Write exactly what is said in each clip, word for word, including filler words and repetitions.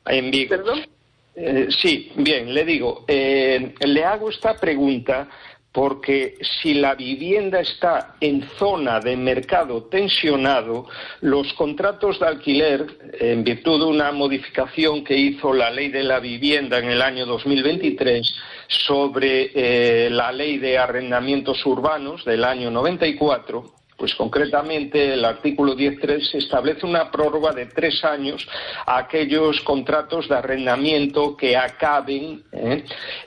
en Vigo. ¿Perdón? Eh, sí, bien, le digo, eh, le hago esta pregunta porque si la vivienda está en zona de mercado tensionado, los contratos de alquiler, en virtud de una modificación que hizo la Ley de la Vivienda en el año dos mil veintitrés sobre eh, la Ley de Arrendamientos Urbanos del año noventa y cuatro, pues concretamente el artículo diez punto tres establece una prórroga de tres años a aquellos contratos de arrendamiento que acaben eh,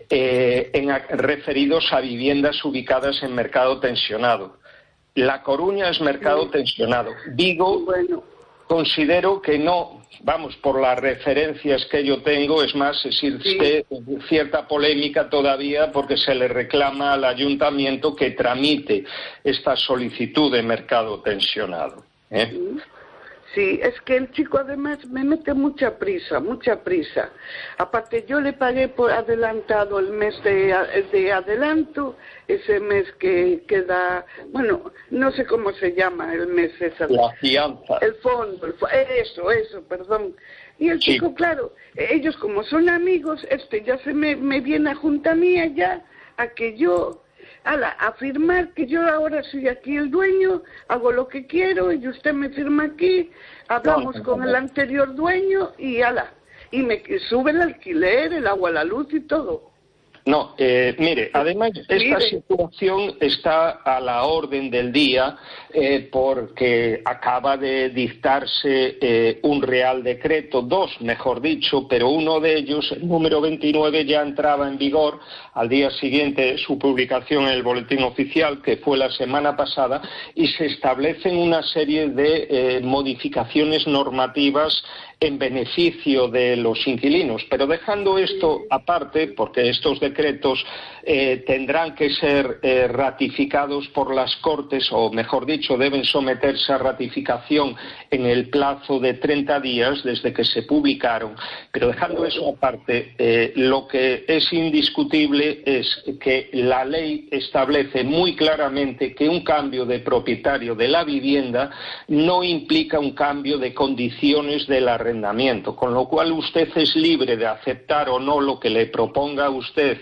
eh, en, referidos a viviendas ubicadas en mercado tensionado. La Coruña es mercado tensionado. Vigo, bueno, considero que no, vamos, por las referencias que yo tengo, es más, existe sí. cierta polémica todavía porque se le reclama al ayuntamiento que tramite esta solicitud de mercado tensionado. ¿eh? Sí. Sí, es que el chico además me mete mucha prisa, mucha prisa. Aparte yo le pagué por adelantado el mes de, de adelanto, ese mes que queda, bueno, no sé cómo se llama el mes esa. La fianza. El fondo, el fo eso, eso, perdón. Y el chico, sí. claro, ellos como son amigos, este ya se me, me viene a junta mía ya, a que yo... Ala, a firmar que yo ahora soy aquí el dueño, hago lo que quiero y usted me firma aquí, hablamos no, no, con no. el anterior dueño y ala, y me sube el alquiler, el agua, la luz y todo. No, eh, mire, además esta situación está a la orden del día eh, porque acaba de dictarse eh, un Real Decreto, dos mejor dicho, pero uno de ellos, el número veintinueve, ya entraba en vigor al día siguiente de su publicación en el Boletín Oficial, que fue la semana pasada, y se establecen una serie de eh, modificaciones normativas en beneficio de los inquilinos. Pero dejando esto aparte, porque estos decretos eh, tendrán que ser eh, ratificados por las Cortes, o mejor dicho, deben someterse a ratificación en el plazo de treinta días desde que se publicaron. Pero dejando eso aparte, eh, lo que es indiscutible es que la ley establece muy claramente que un cambio de propietario de la vivienda no implica un cambio de condiciones de la arrendamiento, con lo cual usted es libre de aceptar o no lo que le proponga a usted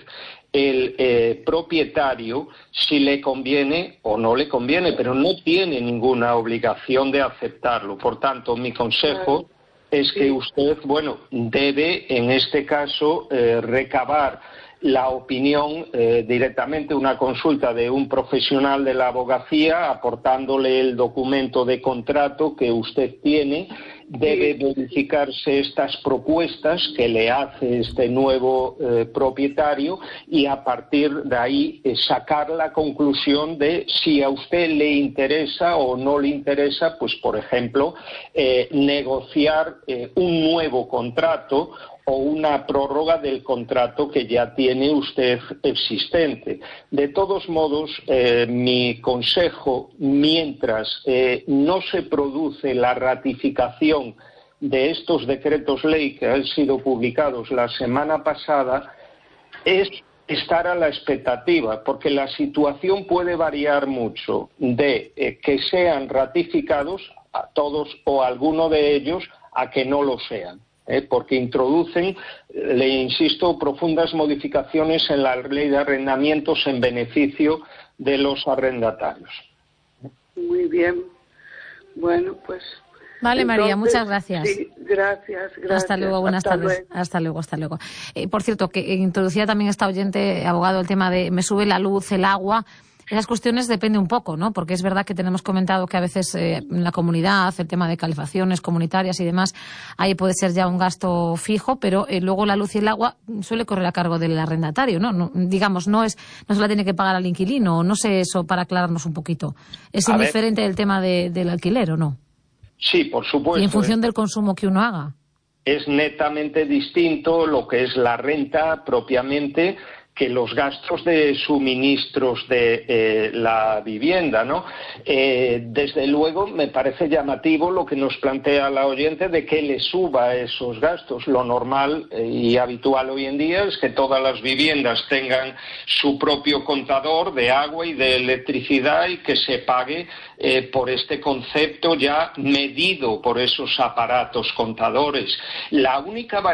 el eh, propietario, si le conviene o no le conviene, pero no tiene ninguna obligación de aceptarlo. Por tanto, mi consejo es que usted, bueno, debe en este caso eh, recabar la opinión eh, directamente, una consulta de un profesional de la abogacía, aportándole el documento de contrato que usted tiene. Debe verificarse estas propuestas que le hace este nuevo eh, propietario y a partir de ahí eh, sacar la conclusión de si a usted le interesa o no le interesa, pues por ejemplo, eh, negociar eh, un nuevo contrato o una prórroga del contrato que ya tiene usted existente. De todos modos, eh, mi consejo, mientras eh, no se produce la ratificación de estos decretos ley que han sido publicados la semana pasada, es estar a la expectativa, porque la situación puede variar mucho de eh, que sean ratificados a todos o a alguno de ellos a que no lo sean. Eh, porque introducen, le insisto, profundas modificaciones en la ley de arrendamientos en beneficio de los arrendatarios. Muy bien. Bueno, pues... Vale, entonces, María, muchas gracias. Sí, gracias, gracias. Hasta luego, buenas hasta tardes. Luego. Hasta luego, hasta luego. Eh, por cierto, que introducía también esta oyente, abogado, el tema de me sube la luz, el agua... Esas cuestiones depende un poco, ¿no? Porque es verdad que tenemos comentado que a veces eh, en la comunidad, el tema de calefacciones comunitarias y demás, ahí puede ser ya un gasto fijo, pero eh, luego la luz y el agua suele correr a cargo del arrendatario, ¿no? no digamos, no es no se la tiene que pagar al inquilino, no sé eso, para aclararnos un poquito. ¿Es a indiferente ver. el tema de, del alquiler o no? Sí, por supuesto. Y en función del consumo que uno haga. Es netamente distinto lo que es la renta propiamente que los gastos de suministros de eh, la vivienda, ¿no? Eh, desde luego me parece llamativo lo que nos plantea la oyente de que le suba esos gastos. Lo normal eh, y habitual hoy en día es que todas las viviendas tengan su propio contador de agua y de electricidad y que se pague eh, por este concepto ya medido por esos aparatos contadores. La única